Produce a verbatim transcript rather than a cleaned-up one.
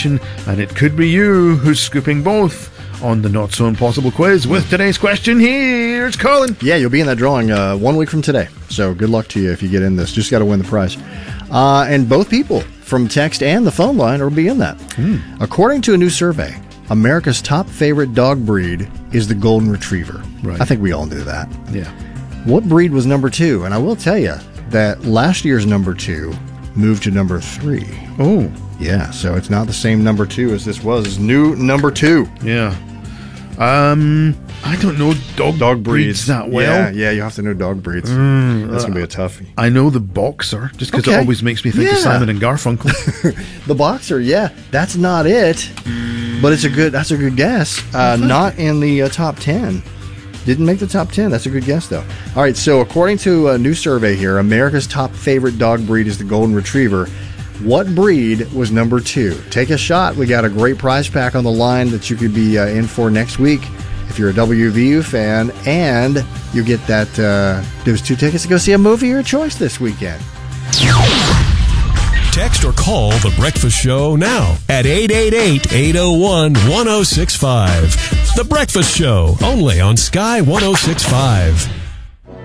information, and it could be you who's scooping both on the Not So Impossible quiz with today's question. Here's Colin. Yeah, you'll be in that drawing uh, one week from today. So good luck to you if you get in this. Just got to win the prize. Uh, and both people from text and the phone line will be in that. Hmm. According to a new survey, America's top favorite dog breed is the Golden Retriever. Right. I think we all knew that. Yeah. What breed was number two? And I will tell you that last year's number two moved to number three. Oh. Yeah, so it's not the same number two as this was. It's new number two. Yeah. Um, I don't know dog, dog breeds. breeds that well. Yeah, yeah, you have to know dog breeds. Mm, That's uh, going to be a toughie. I know the Boxer, just because okay. it always makes me think yeah. of Simon and Garfunkel. The Boxer, yeah, that's not it, but it's a good. That's a good guess. Uh, not in the uh, top ten. Didn't make the top ten. That's a good guess, though. All right, so according to a new survey here, America's top favorite dog breed is the Golden Retriever. What breed was number two? Take a shot. We got a great prize pack on the line that you could be uh, in for next week if you're a W V U fan, and you get that uh, those two tickets to go see a movie of your choice this weekend. Text or call The Breakfast Show now at eight eight eight, eight oh one, one oh six five. The Breakfast Show, only on Sky one oh six point five.